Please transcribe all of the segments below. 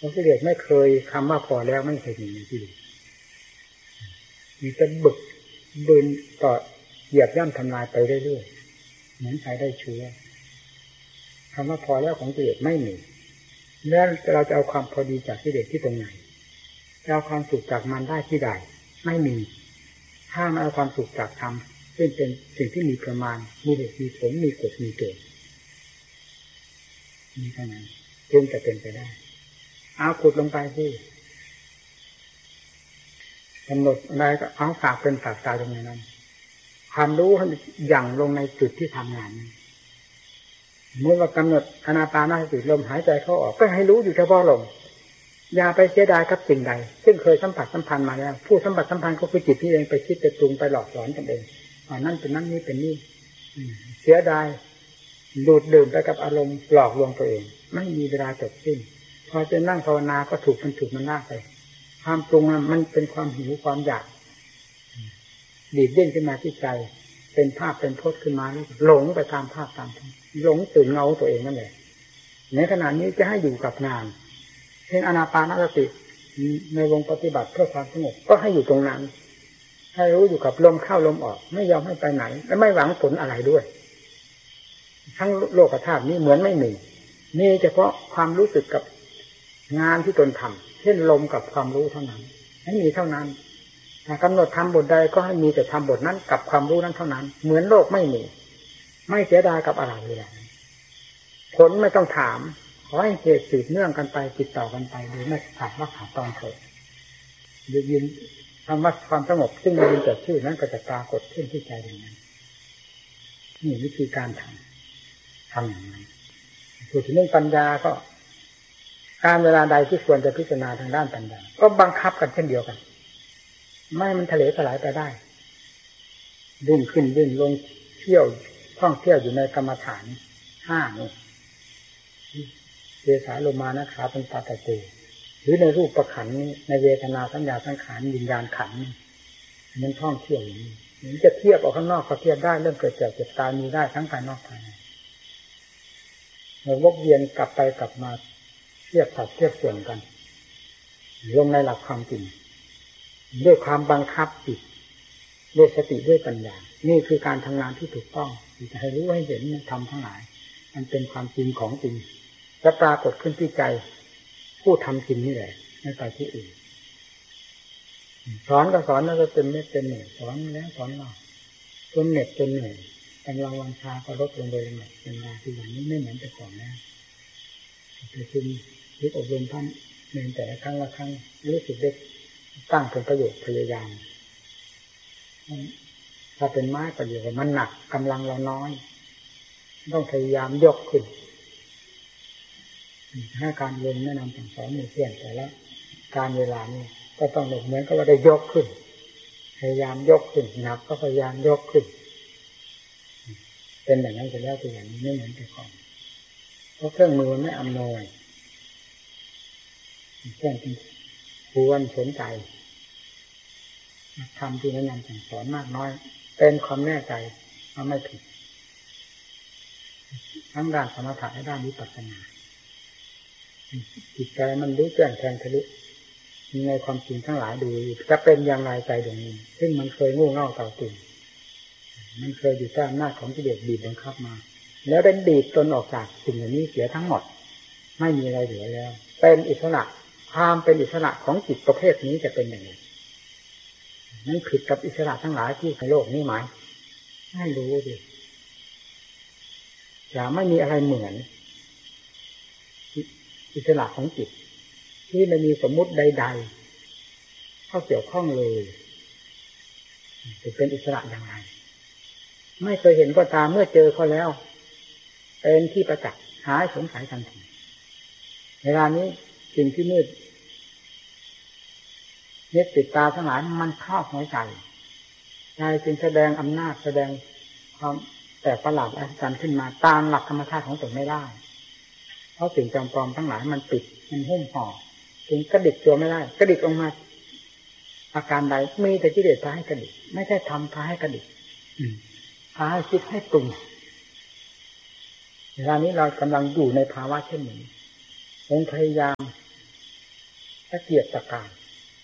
กิเลสไม่เคยคำว่าพอแล้วไม่เคยมีในกิเลสมีแต่บึกบืนต่อเหยียบย่ำทำลายไปเรื่อยๆเหมือนใครได้เชื้อคำว่าพอแล้วของกิเลสไม่มีแล้วเราจะเอาความพอดีจากกิเลสที่ตรงไหนจะเอาความสุขจากมันได้ที่ใดไม่มีถ้ามาเอาความสุขจากธรรมซึ่งเป็นสิ่งที่มีประมาณมีเหตุมีผลมีกฎมีเกณฑ์มีเท่านั้นจึงจะเป็นไปได้เอาขุดลงไปที่กำหนดอะไรก็เอาฝากเป็นฝากตายตรงนั้นความรู้อย่างลงในจุดที่ทำงานเมื่อว่ากำหนดอานาปานสติลมหายใจเข้าออกก็ให้รู้อยู่เฉพาะลมอย่าไปเสียดายกับสิ่งใดซึ่งเคยสัมผัสสัมพันธ์มาแล้วผู้สัมผัสสัมพันธ์ก็คือจิตที่เองไปคิดไปปรุงไปหลอกหลอนกันเองนั่นเป็นนั่นนี่เป็นนี่เสียดายดูดดื่มไปกับอารมณ์หลอกลวงตัวเองไม่มีเวลาจบสิ้นพอจะนั่งภาวนาก็ถูกมันลากไปความปรุงมันเป็นความหิวความอยากดีดเด้งขึ้นมาที่ใจเป็นภาพเป็นพจน์ขึ้นมาแล้วหลงไปตามภาพตามหลงตื่นเงาตัวเองนั่นแหละในขณะนี้จะให้อยู่กับงานเช่นอานาปานสติในวงปฏิบัติเพื่อความสงบก็ให้อยู่ตรงนั้นให้รู้อยู่กับลมเข้าลมออกไม่ยอมให้ไปไหนและไม่หวังผลอะไรด้วยทั้งโลกธาตุนี้เหมือนไม่มีนี่เฉพาะความรู้สึกกับงานที่ตนทำเช่นลมกับความรู้เท่านั้นให้มีเท่านั้นถ้ากำหนดทำบทใดก็ให้มีแต่ทำบทนั้นกับความรู้นั้นเท่านั้นเหมือนโลกไม่มีไม่เสียดายกับอะไรเลยผลไม่ต้องถามขอให้เหตุสืบเนื่องกันไปติดต่อกันไปโดยไม่ขาดว่าขาดตอนเถิดยืนธรรมะความสงบซึ่งยืนแต่ชื่อนั้นก็จะปรากฏขึ้นที่ใจอย่างนั้นนี่วิธีการทำอย่างนั้นพูดถึงเรื่องปัญญาก็การเวลาใดที่ควรจะพิจารณาทางด้านปัญญาก็บังคับกันเช่นเดียวกันไม่มันทะเลสลายไปได้ดิ้นขึ้นดิ้นลงเที่ยวท่องเที่ยวอยู่ในกรรมฐาน5นี่เวสาโลมานะขาเป็นตาตะเตหรือในรูปประขันนี้ในเวทนาสัญญาสังขารวิญญาณขันธ์มันท่องเที่ยวอย่างนี้มันจะเทียบออกข้างนอกก็เทียบได้เรื่องเกิดแก่เจ็บตายมีได้ทั้งภายนอกภายในเราวกเวียนกลับไปกลับมาเทียบสัดเทียบส่วนกันลงในหลักความจริงด้วยความบังคับจิตด้วยสติด้วยปัญญานี่คือการทำงานที่ถูกต้องที่จะให้รู้ให้เห็นทำทั้งหลายมันเป็นความจริงของจริงและปรากฏขึ้นที่ใจผู้ทำจริงนี่แหละไม่ไปที่อื่นสอนก็สอนแล้วก็เป็นเม็ดเป็นหน่วยสอนแล้วสอนเล่าจนเหน็ดจนเหนื่อยกำลังวังชาก็ลดลงโดยลำดับเป็นเวลาที่อย่างนี้ไม่เหมือนแต่ก่อนแล้วแต่คุณยึดอบรมท่านเน้นแต่ละครั้งละครั้งรู้สึกได้ตั้งเป็นประโยชน์พยายามถ้าเป็นไม้ประโยชน์มันหนักกำลังเราน้อยต้องพยายามยกขึ้นถ้าการเรียนแนะนำสั่งสอนในเพื่อนแต่ละการเวลานี้ก็ต้องเหมือนกับว่าได้ยกขึ้นพยายามยกขึ้นหนักก็พยายามยกขึ้นเป็นอย่างนั้นไปแล้วตัวอย่างนี้ไม่เหมือนแต่ก่อนเพราะเครื่องมือไม่อำนวยเครื่องที่ควรสนใจทำที่แนะนำสั่งสอนมากน้อยเป็นความแน่ใจว่าไม่ผิดทั้งด้านสมถะและด้านวิปัสสนาจิตใจมันรู้แจ้งแทงทะลุในความจริงทั้งหลายดูจะเป็นอย่างไรใจดวงนี้ซึ่งมันเคยโง่เง่าเต่าตุ่นมันเคยอยู่ใต้อำนาจของกิเลสบีบบังคับมาแล้วได้บีบตนออกจากสิ่งเหล่านี้เสียทั้งหมดไม่มีอะไรเหลือแล้วเป็นอิสระความเป็นอิสระของจิตประเภทนี้จะเป็นอย่างไรนั่นผิดกับอิสระทั้งหลายที่ในโลกนี้ไหมให้รู้ดิอย่าไม่มีอะไรเหมือนอิสระของจิตที่ไม่มีสมมุติใดๆเข้าเกี่ยวข้องเลยจะเป็นอิสระอย่างไรไม่เคยเห็นก็ตามเมื่อเจอเขาแล้วเป็นที่ประจักษ์หายสงสัยทันทีเวลานี้สิ่งที่มืดเน็ตติดตาทั้งหลายมันครอบหัวใจจึงแสดงอำนาจแสดงความแต่ประหลาดอัศจรรย์ขึ้นมาตามหลักธรรมชาติของตนไม่ได้เพราะสิ่งจำปลอมทั้งหลายมันปิดมันหุ้มห่อจึงกระดิกตัวไม่ได้กระดิกออกมาอาการใดมีแต่กิเลสพาให้กระดิกไม่ใช่ทำพาให้กระดิกพาให้คิดให้ปรุงเวลานี้เรากำลังอยู่ในภาวะเช่นนี้องค์พยายามตะเกียกตะกาย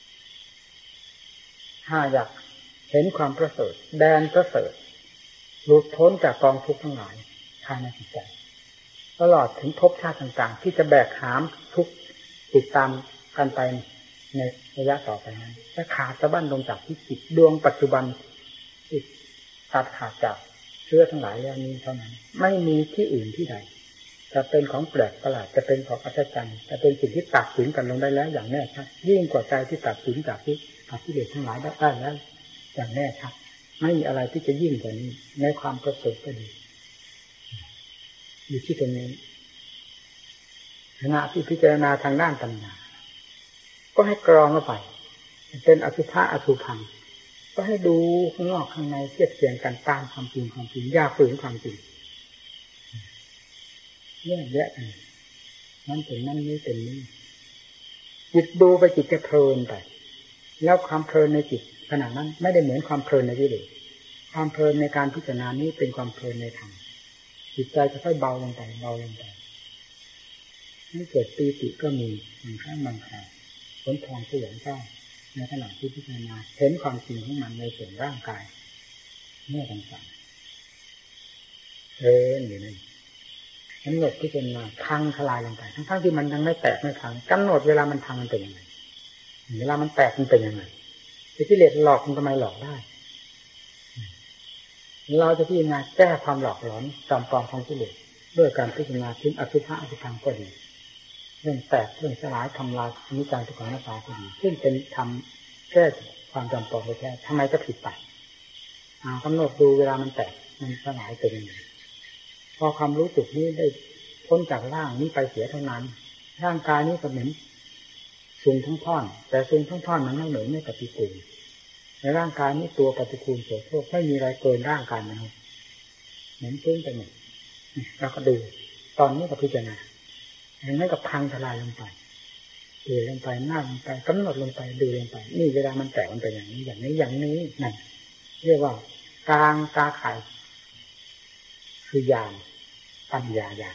ถ้าอยากเห็นความประเสริฐแดนประเสริฐหลุดพ้นจากกองทุกข์ทั้งหลายภายในจิตใจตลอดถึงภพชาติต่างๆที่จะแบกหามทุกข์ติดตามกันไปในระยะต่อไปนั้นจะขาดสะบั้นลงจากที่จิตดวงปัจจุบันที่ตัดขาดจากเชื้อทั้งหลายแล้วนี้เท่านั้นไม่มีที่อื่นที่ใดจะเป็นของแปลกประหลาดจะเป็นของอัศจรรย์จะเป็นสิ่งที่ตัดสินกันลงได้แล้วอย่างแน่ชัดยิ่งกว่าใจที่ตัดสินจากที่กิเลสทั้งหลายได้แล้วอย่างแน่ชัดไม่มีอะไรที่จะยิ่งกว่านี้ในความประเสริฐก็ดีอยู่ที่ตรงนี้ขณะที่พิจารณาทางด้านปัญญาก็ให้กรองเข้าไปเป็นอสุภะอสุภังก็ให้ดูข้างนอกข้างในเทียบเทียงกันตามความจริงอย่าฝืนความจริงแยกแยะกันนั่นเป็นนั่นนี้เป็นนี้จิตดูไปจิตจะเพลินไปแล้วความเพลินในจิตขณะนั้นไม่ได้เหมือนความเพลินในกิเลสความเพลินในการพิจารณานี้เป็นความเพลินในธรรมจิตใจจะค่อยเบาลงไปไม่เกิดปีติก็มีบางครั้งบางคราวผลทองเสียงได้ในขณะที่พิจารณาเห็นความจริงของมันในส่วนร่างกายเมื่อต่างๆอยู่นั่นกำหนดพิจารณาพังทลายลงไปทั้งที่มันยังไม่แตกไม่พังกำหนดเวลามันพังมันเป็นยังไงเวลามันแตกมันเป็นยังไงกิเลสหลอกมันทำไมหลอกได้เราจะพิจารณาแก้ความหลอกหลอนจอมปลอมของกิเลสด้วยการพิจารณาทิ้งอสุภะอสุภังก็ดีเรื่องแตกเรื่องสลายทำลายนิจังทุกขังอนัตตาก็ดีซึ่งเป็นทำแก้ความจำปลอมไปแท้ทำไมก็ผิดไปกำหนดดูเวลามันแตกมันสลายเป็นยังไงพอความรู้สึกนี้ได้พ้นจากร่างนี้ไปเสียเท่านั้นร่างกายนี้ก็เหมือนสูงทั้งท่อนแต่สูงทั้งท่อนมันไม่เหมือนไม่ปฏิกูลในร่างกายนี้ตัวปฏิกูลโสโครกไม่มีอะไรเกินร่างกายมนุษย์เหมือนพื้นไปหมดแล้วก็ดูตอนนี้ก็พิจารณาอย่างนั้นก็พังทลายลงไปดูลงไปหน้าลงไปกำหนดลงไปดูลงไปนี่เวลามันแตกมันเป็นอย่างนี้นั่นเรียกว่ากลางตาข่ายคือญาณปัญญาญาณ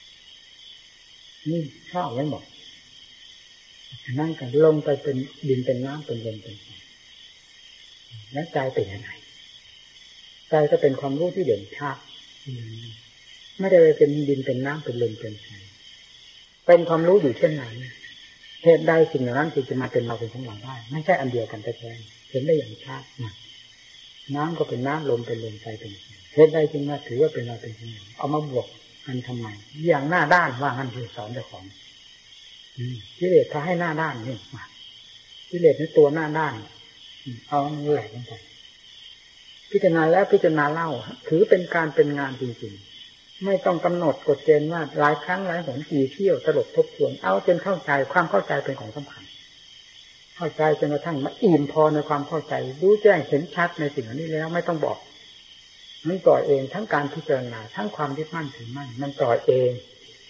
นี่เข้าไว้หมดนั่นกันลงไปเป็นดินเป็นน้ำเป็นลมเป็นไฟแล้วใจเป็นยังไงใจก็เป็นความรู้ที่เด่นชัดไม่ได้เป็นดินเป็นน้ำเป็นลมเป็นไฟเป็นความรู้อยู่เช่นนั้นเหตุใดสิ่งเหล่านั้นจึงจะมาเป็นเราเป็นของเราได้ไม่ใช่อันเดียวกันแท้ๆเห็นได้อย่างชัดน้ำก็เป็นน้ำลมเป็นลมไฟเป็นไฟเหตุใดจึงมาถือว่าเป็นเราเป็นของเราเอามาบวกกันทำไมอย่างหน้าด้านว่างั้นคือสอนเจ้าของกิเลสเขาให้หน้าด้านนี่มากิเลสในตัวหน้าด้านเอาไหลลงไปพิจารณาแล้วพิจารณาเล่าถือเป็นการเป็นงานจริงๆไม่ต้องกำหนดกฎเกณฑ์ว่าหลายครั้งหลายหนกี่เที่ยวตลบทบทวนเอาจนเข้าใจความเข้าใจเป็นของสำคัญเข้าใจจนกระทั่งมาอิ่มพอในความเข้าใจรู้แจ้งเห็นชัดในสิ่งเหล่านี้แล้วไม่ต้องบอกมันปล่อยเองทั้งการพิจารณาทั้งความยึดมั่นถือมั่นมันปล่อยเอง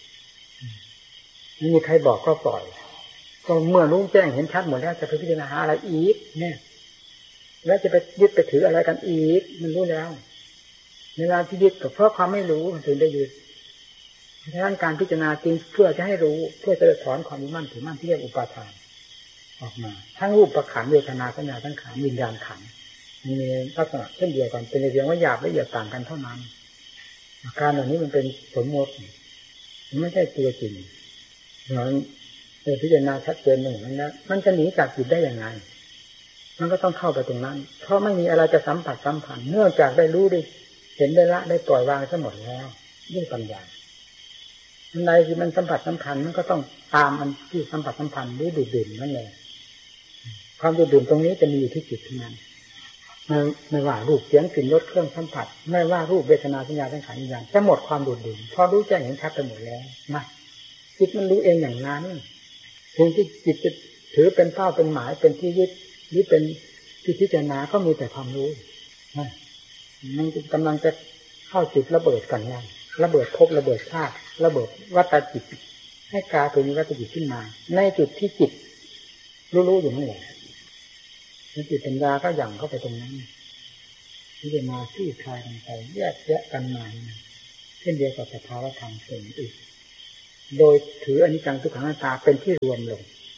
ไม่มีใครบอกก็ปล่อยก็เมื่อรู้แจ้งเห็นชัดหมดแล้วจะไปพิจารณาอะไรอีกเนี่ยแล้วจะไปยึดไปถืออะไรกันอีกมันรู้แล้วเวลาที่ยึดก็เพราะความไม่รู้มันถึงได้ยึดเพราะฉะนั้นการพิจารณาจริงเพื่อจะให้รู้เพื่อจะถอนความยึดมั่นถือมั่นที่เรียกอุปาทานออกมาทั้งรูปประขันเวทนาสัญญาทั้งขันวิญญาณขันมีลักษณะเช่นเดียวกันเป็นเพียงว่าหยาบละเอียดต่างกันเท่านั้นอาการเหล่านี้มันเป็นสมมติมันไม่ใช่ตัวจริงเพราะฉะนั้นพิจารณาชัดเจนอย่างนั้นนะมันจะหนีจากจิตได้อย่างไรมันก็ต้องเข้าไปตรงนั้นเพราะไม่มีอะไรจะสัมผัสสัมพันธ์เนื่องจากได้รู้ได้เห็นได้ละได้ปล่อยวางทั้งหมดแล้วด้วยปัญญาอันใดที่มันสัมผัสสัมพันธ์มันก็ต้องตามอันที่สัมผัสสัมพันธ์ด้วยดูดดื่มนั่นแหละความดูดดื่มตรงนี้จะมีอยู่ที่จิตเท่านั้นไม่ว่ารูปเสียงกลิ่นรสเครื่องสัมผัสไม่ว่ารูปเวทนาสัญญาสังขารวิญญาณจะหมดความดูดดื่มพอรู้แจ้งเห็นชัดไปหมดแล้วนะจิตมันรู้เองอย่างนั้นเพียงที่จิตจะถือเป็นเป้าเป็นหมายเป็นที่ยึดหรือเป็นที่พิจารณาก็มีแต่ความรู้มันกำลังจะเข้าจุดระเบิดกันแล้วระเบิดภพระเบิดชาติระเบิดวัฏจิตให้กลายเป็นวัฏจิตขึ้นมาในจุดที่จิตรู้อยู่นั่นแหละจิตปัญญาก็หยั่งเข้าไปตรงนั้นพิจารณาที่คลายกันไปแยกแยะกันมาเช่นเดียวกับสภาวะธรรมส่วนอื่นโดยถืออนิจจังทุกขังอนัตตาเป็นที่รวมลง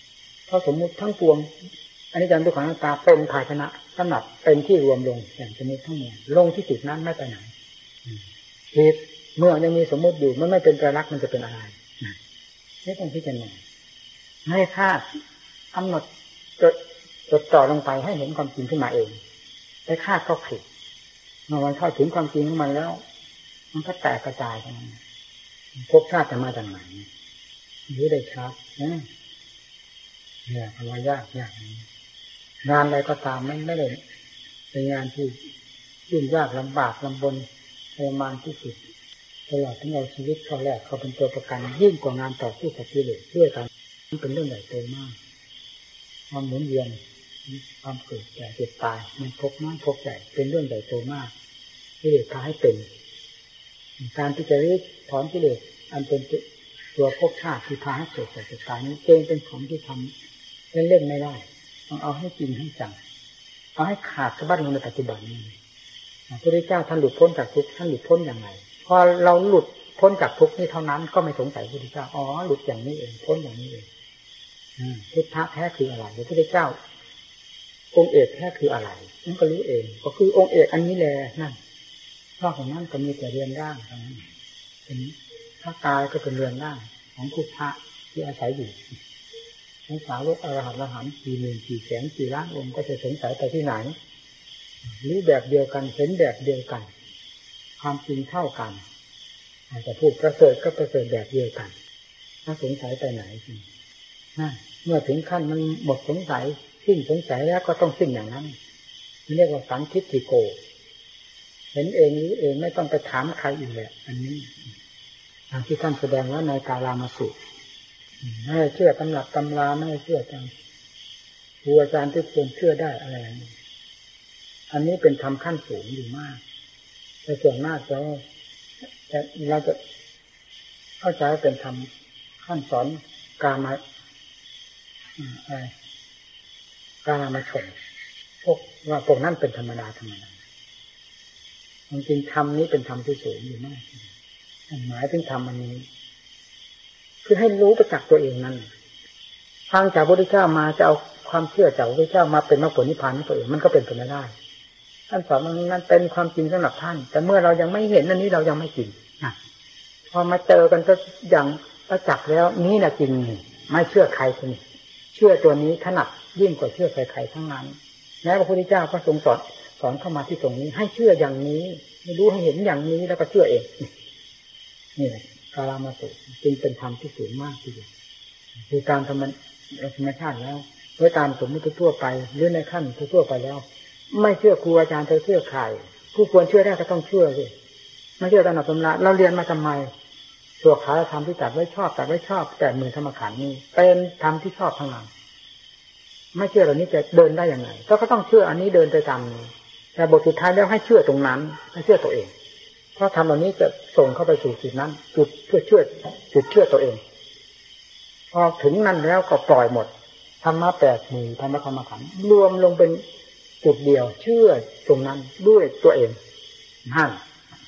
เพราะสมมุติทั้งปวงอนิจจังทุกขังอนัตตาเป็นภาชนะสำหรับเป็นที่รวมลงแห่งสมมุติทั้งมวลลงที่จุดนั้นไม่ไปไหนเหตุเมื่อยังมีสมมุติอยู่มันไม่เป็นไตรลักษณ์มันจะเป็นอะไรนี่ต้องพิจารณาให้คาดกำหนดจดจ่อลงไปให้เห็นความจริงขึ้นมาเองได้คาดก็ผิดเมื่อมันเข้าถึงความจริงของมันแล้วมันก็แตกกระจายกันภพชาติจะมาจากไหนรู้ได้ชัดเนี่ยภาวะยากงานอะไรก็ตามมันไม่ได้เป็นงานที่ยุ่งยากลำบากลำบนทรมานที่สุดตลอดทั้งเอาชีวิตเขาแรกเขาเป็นตัวประกันยิ่งกว่างานต่อสู้กับกิเลสด้วยกันมันเป็นเรื่องใหญ่โตมากความหมุนเวียนความเกิดแก่เจ็บตายมันพบน้อยพบใหญ่เป็นเรื่องใหญ่โตมากกิเลสพาให้เป็นการที่จะรื้อถอนกิเลสอันเป็นตัวภพชาติที่พาให้เกิดแก่เจ็บตายนี้เป็นของที่ทำเล่นๆไม่ได้ต้องเอาให้จริงให้จังเอาให้ขาดสะบั้นลงในปัจจุบันนี้พระพุทธเจ้าท่านหลุดพ้นจากทุกข์ท่านหลุดพ้นอย่างไรพอเราหลุดพ้นจากทุกข์นี้เท่านั้นก็ไม่สงสัยพระพุทธเจ้าอ๋อหลุดอย่างนี้เองพ้นอย่างนี้เองพุทธะแท้คืออะไรพระพุทธเจ้าองค์เอกแท้คืออะไรนั่นก็รู้เองก็คือองค์เอกอันนี้แหละนั่นนอกจากนั้นก็มีแต่เรือนร่างเท่านั้นเป็นพระกายก็เป็นเรือนร่างของพุทธะที่อาศัยอยู่ทั้งสาวกอรหันต์กี่หมื่นกี่แสนกี่ล้านองค์ก็จะสงสัยไปที่ไหนรู้แบบเดียวกันเห็นแบบเดียวกันความจริงเท่ากันแต่ผู้ประเสริฐก็ประเสริฐแบบเดียวกันถ้าสงสัยไปไหนจริงเมื่อถึงขั้นมันหมดสงสัยสิ้นสงสัยแล้วก็ต้องสิ้นอย่างนั้นเรียกว่าสันทิฏฐิโกเห็นเองรู้เองไม่ต้องไปถามใครอีกแหละอันนี้ทางที่ท่านแสดงว่าในกาลามสูตรไม่เชื่อตำรับตำราไม่เชื่อทางครูอาจารย์ที่ควรเชื่อได้อะไรอันนี้เป็นธรรมขั้นสูงอยู่มากแต่ส่วนมากเราจะเข้าใจเป็นธรรมขั้นสอนกามาชนพวกนั้นเป็นธรรมดาจริงๆธรรมนี้เป็นธรรมที่สูงอยู่มากหมายถึงธรรมอันนี้คือให้รู้ประจักษ์ตัวเองนั่นฟังจากพระพุทธเจ้ามาจะเอาความเชื่อจากพระพุทธเจ้ามาเป็นมรรคผลนิพพานของตัวเองมันก็เป็นไปไม่ได้ท่านสอนมันเป็นความจริงสำหรับท่านแต่เมื่อเรายังไม่เห็นอันนี้เรายังไม่จริงพอมาเจอกันก็อย่างประจักษ์แล้วนี่นะจริงไม่เชื่อใครคนเชื่อตัวนี้ถนัดยิ่งกว่าเชื่อใครๆทั้งนั้นแม้พระพุทธเจ้าก็ทรงสอนเข้ามาที่ตรงนี้ให้เชื่ออย่างนี้ให้รู้ให้เห็นอย่างนี้แล้วก็เชื่อเองนี่แหละกาลามสูตรจึงเป็นธรรมที่สูงมากทีเดียวคือการธรรมชาติแล้วโดยตามสมมติทั่วไปหรือในขั้นทั่วไปแล้วไม่เชื่อครูอาจารย์จะเชื่อใครผู้ควรเชื่อได้ก็ต้องเชื่อสิไม่เชื่อตามหลักตำราเราเรียนมาทำไมตัวขาธรรมที่ตัดไว้ชอบแต่มือธรรมขันธ์นี้เป็นธรรมที่ชอบทั้งนั้นไม่เชื่อเหล่านี้จะเดินได้อย่างไรก็ต้องเชื่ออันนี้เดินไปตามนี้แต่บทสุดท้ายแล้วให้เชื่อตรงนั้นให้เชื่อตัวเองเพราะธรรมเหล่านี้จะส่งเข้าไปสู่จุดนั้นจุดเพื่อเชื่อจุดเชื่อตัวเองพอถึงนั้นแล้วก็ปล่อยหมดธรรมะ8 หมู่ธรรมะธรรมขันธ์รวมลงเป็นจุดเดียวเชื่อตรงนั้นด้วยตัวเองนั่น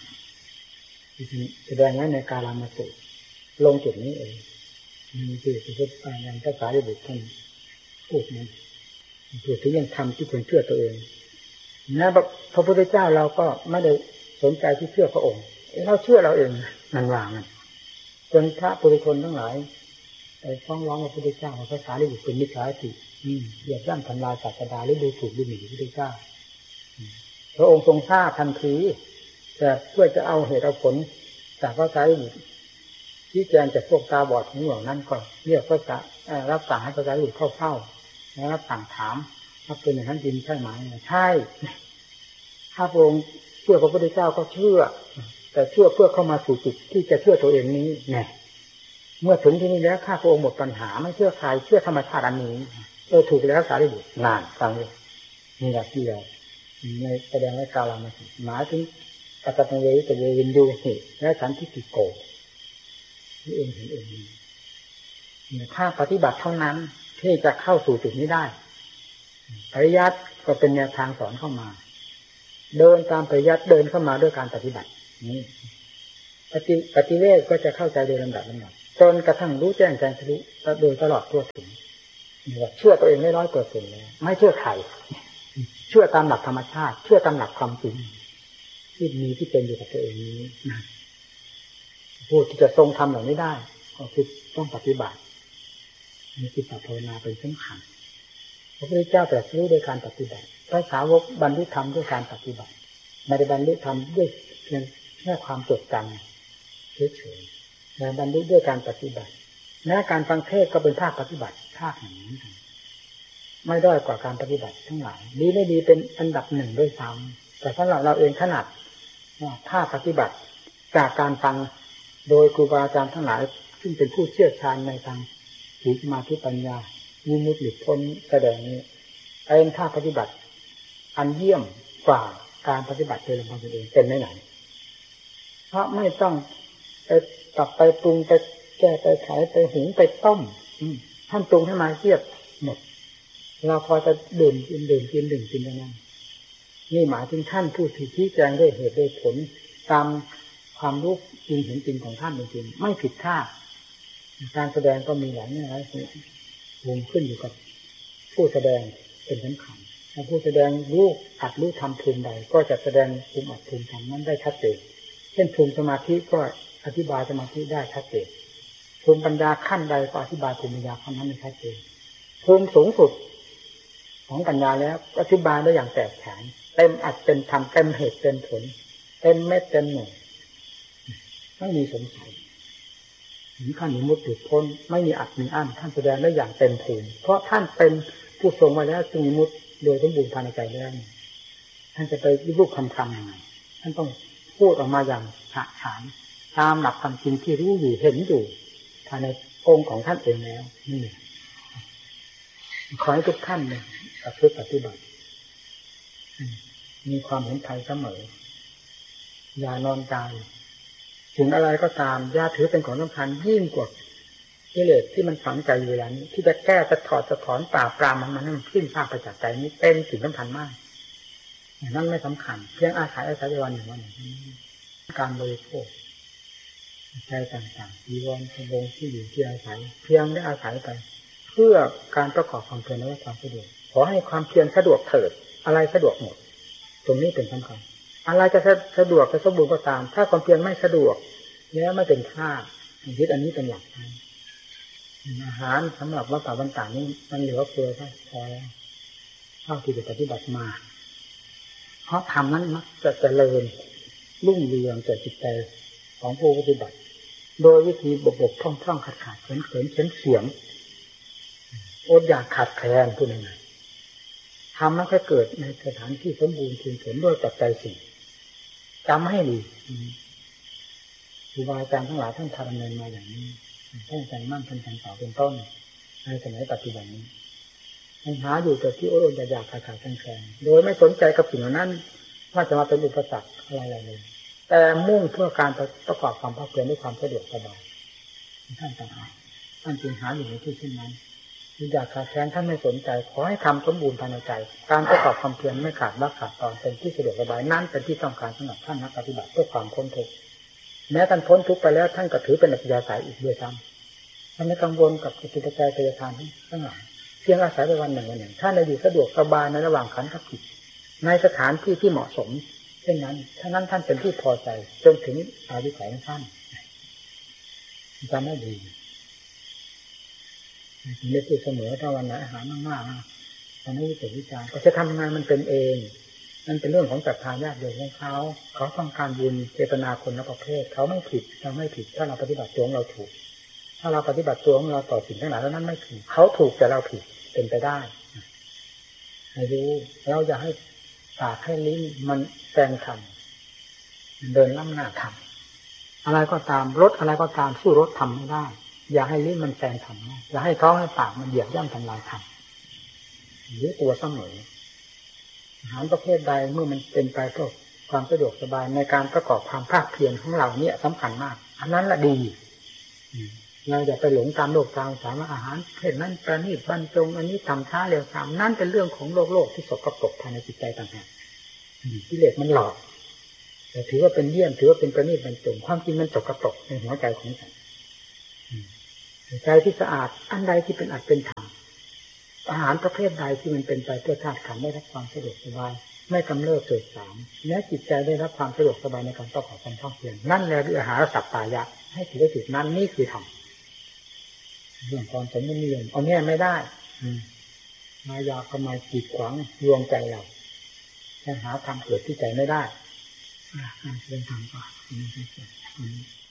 แสดงไว้ในกาลามสูตรลงจุดนี้เองมีที่พุทธอย่างภาษาลิบุตรท่านพูดนั้นพูดถึงเรื่องธรรมที่ควรเชื่อตัวเองนะพระพุทธเจ้าเราก็ไม่ได้สนใจที่เชื่อพระองค์เราเชื่อเราเองนั่นว่างั้นจนพระปุถุชนทั้งหลายฟ้องร้องพระพุทธเจ้าภาษาลิบุตรเป็นมิจฉาทิฏฐิเหยียบย่ำทำลายศาสดาหรือดูถูกดูหมิ่นพระพุทธเจ้าพระองค์ทรงทราบทันทีแต่เพื่อจะเอาเหตุเอาผลจากพระไตรปิฎกชี้แจงจากพวกตาบอดทั้งหมดนั้นก็เรียกพระรับสั่งให้พระไตรปิฎกเข้าเฝ้าแล้วรับสั่งถามว่าเป็นอย่างนั้นจริงใช่ไหมใช่ถ้าพระองค์เชื่อพระพุทธเจ้าก็เชื่อแต่เชื่อเพื่อเข้ามาสู่จุดที่จะเชื่อตัวเองนี้แน่เมื่อถึงที่นี้แล้วข้าพระองค์หมดปัญหาไม่เชื่อใครเชื่อธรรมชาติอันนี้ถูกแล้วสารีบุตรนานฟังเลยนี่แหละที่เราในแสดงให้กาลามสูตรหมายถึงปัจจัยเวทเววินดูเหตุและสันทิฏฐิโกนี่เองเห็นเองถ้าปฏิบัติเท่านั้นที่จะเข้าสู่จุดนี้ได้ปริยัติก็เป็นแนวทางสอนเข้ามาเดินตามปริยัติเดินเข้ามาด้วยการปฏิบัตินี้ปฏิเวทก็จะเข้าใจโดยลำดับจนกระทั่งรู้แจ้งแทงทะลุโดยตลอดทั่วถึงเชื่อตัวเองได้100%แล้วไม่เชื่อใครเชื่อตามหลักธรรมชาติเชื่อตามหลักความจริงที่มีที่เป็นอยู่กับตัวเองนี้นะผู้ที่จะทรงทำเหล่านี้ได้ก็คือต้องปฏิบัติมีจิตภาวนาเป็นสำคัญพระพุทธเจ้าตรัสรู้โดยการปฏิบัติพระสาวกบรรลุธรรมด้วยการปฏิบัติไม่ได้บรรลุธรรมด้วยเพียงแค่ความจดจำเฉยๆแต่บรรลุด้วยการปฏิบัติแม้การฟังเทศก็เป็นภาคปฏิบัติภาคหนึ่งไม่ด้อยกว่าการปฏิบัติทั้งหลายดีไม่ดีเป็นอันดับหนึ่งด้วยซ้ำแต่สำหรับเราเองถนัดภาคปฏิบัติจากการฟังโดยครูบาอาจารย์ทั้งหลายซึ่งเป็นผู้เชี่ยวชาญในทางศีลสมาธิปัญญาวิมุตติหลุดพ้นแสดงนี้เป็นภาคปฏิบัติอันเยี่ยมกว่าการปฏิบัติโดยลำพังตนเองเป็นไหนเพราะไม่ต้องไปกลับไปปรุงไปแก้ไปไขไปหุงไปต้มท่านปรุงให้มาเทียบหมดเราพอจะดื่มกินเท่านั้นนี่หมายถึงท่านผู้ที่ชี้แจงด้วยเหตุด้วยผลตามความรู้จริงเห็นจริงของท่านจริงๆไม่ผิดท่าการแสดงก็มีหลายแง่หลายมุมขึ้นอยู่กับผู้แสดงเป็นสำคัญถ้าผู้แสดงรู้อัดรู้ทำภูมิใดก็จะแสดงภูมิอัดภูมิทำนั้นได้ชัดเจนเช่นภูมิสมาธิก็อธิบายสมาธิได้ชัดเจนภูมิปัญญาขั้นใดก็อธิบายภูมิปัญญาขั้นนั้นได้ชัดเจนภูมิสูงสุดของปัญญาแล้วอธิบายได้อย่างแตกฉานเต็มอัดเต็มทำเต็มเหตุเต็มผลเต็มเม็ดเต็มหน่วยไม่มีสงสัยถึงขั้นวิมุตติหลุดพ้นไม่มีอัดมีอั้นท่านแสดงได้อย่างเต็มภูมิเพราะท่านเป็นผู้ทรงมาแล้วซึ่งวิมุตติโดยสมบูรณ์ภายในใจแล้วท่านจะไปรูปคำยังไงท่านต้องพูดออกมาอย่างฉะฉานตามหลักความจริงที่รู้อยู่เห็นอยู่ภายในองค์ของท่านเองแล้วนี่ขอให้ทุกท่านเนี่ยปฏิบัติมีความเห็นไทยเสมออย่านอนใจถึงอะไรก็ตามอย่าถือเป็นของสำคัญยิ่งกว่ากิเลสที่มันฝังใจอยู่เวลานี้ที่จะแก้จะถอดจะถอนปราบปรามมันให้มันขึ้นภาคประจักษ์ใจนี้เป็นสิ่งสำคัญมากอย่างนั้นไม่สำคัญเพียงอาศัยวันหนึ่งการบริโภคใจต่างๆจีวรสบงที่อยู่ที่อาศัยเพียงได้อาศัยไปเพื่อการประกอบความเพียรและความสะดวกขอให้ความเพียรสะดวกเถิดอะไรสะดวกหมดตรงนี้เป็นสำคัญอะไรจะสะดวกจะสมบูรณ์ก็ตามถ้าความเพียรไม่สะดวกแล้วไม่เป็นท่ายึดอันนี้เป็นหลักอาหารสำหรับวัตถุต่างๆนี้มันเหลือเฟือพอแล้วเท่าที่จะปฏิบัติมาเพราะธรรมนั้นมักจะเจริญรุ่งเรืองแก่จิตใจของผู้ปฏิบัติโดยวิธีบกพร่องขาดเขินเสียงอดอยากขาดแคลนพูดง่ายๆทำแล้วแค่เกิดในสถานที่สมบูรณ์ถึงผลด้วยปัจจัยสี่จำให้ดีครูบาอาจารย์ทั้งหลายท่านทำดำเนินมาอย่างนี้ท่านใจมั่นท่านใจต่อเป็นต้นในสมัยปัจจุบันนี้ยังหาอยู่แต่ที่อดอยากขาดแคลนโดยไม่สนใจกับสิ่งเหล่านั้นว่าจะมาเป็นอุปสรรคอะไรเลยแต่มุ่งเพื่อการประกอบความภาคเพียรด้วยความสะดวกสบายท่านต่างหากท่านจึงหาอยู่ในที่เช่นนั้นอยากขาดแคลนท่านไม่สนใจขอให้ทำสมบูรณ์ภายในใจการประกอบความเพียรไม่ขาดวักขาดตอนเป็นที่สะดวกสบายนั่นเป็นที่ต้องการสำหรับท่านนักปฏิบัติเพื่อความพ้นทุกข์แม้ท่านพ้นทุกข์ไปแล้วท่านก็ถือเป็นอัจฉริยะอีกด้วยซ้ำท่านไม่กังวลกับกิจใจเตยทานทั้งหลายเพียงอาศัยไปวันหนึ่งท่านได้อยู่สะดวกสบายในระหว่างขันธ์กับจิตในสถานที่ที่เหมาะสมเช่นนั้นท่านั้นท่านเป็นที่พอใจจนถึงอายุขัยของท่านจำได้ดีไม่พูดเสมอถ้าวันไหนอาหารมากๆตอนนี้วิจารณ์ก็จะทำงานมันเป็นเองนั่นเป็นเรื่องของศรัทธาญาติโยมของเขาต้องการบุญเจตนาคนละประเภทเขาไม่ผิดเราไม่ผิดถ้าเราปฏิบัติตัวของเราถูกถ้าเราปฏิบัติตัวของเราต่อสิ่งทั้งหลายแล้วนั้นไม่ถูกเขาถูกแต่เราผิดเป็นไปได้ให้รู้เราอย่าให้ปากให้ลิ้นมันแซงทำเดินล้ำหน้าทำอะไรก็ตามรถอะไรก็ตามสู้รถทำไม่ได้อย่าให้ลิ้นมันแซงทำอย่าให้ท้องให้ปากมันเหยียบย่ำทำลายทำหรือตัวเสมออาหารประเภทใดเมื่อมันเป็นไปเพื่อความสะดวกสบายในการประกอบความภาคเพียรของเราเนี่ยสำคัญมากอันนั้นแหละดีเราอย่าไปหลงตามโลกตามสารอาหารเพศนั้นประณีตบรรจงอันนี้ทำช้าเร็วตามนั่นเป็นเรื่องของโลกที่สกปรกภายในจิตใจต่างหากกิเลสมันหลอกแต่ถือว่าเป็นเยี่ยมถือว่าเป็นประณีตบรรจงความจริงมันสกปรกในหัวใจของฉันใจที่สะอาดอันใดที่เป็นอัตเป็นธรรมอาหารประเภทใดที่มันเป็นไปเพื่อธาตุขันธ์ได้รับความสะดวกสบายไม่กำเริบเกิดสามและจิตใจได้รับความสะดวกสบายในการประกอบความภาคเพียรนั่นแหละคืออาหารสัพพายะให้ถือว่าจุดนั้นนี่คือธรรมเรื่องความสมบูรณ์เอาเนี่ยไม่ได้มายาเข้ามากีดขวางรวงใจเราจะหาธรรมเกิดที่ใจไม่ได้เรื่องธรรมก่อน